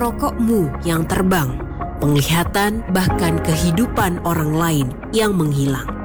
rokokmu yang terbang, penglihatan bahkan kehidupan orang lain yang menghilang.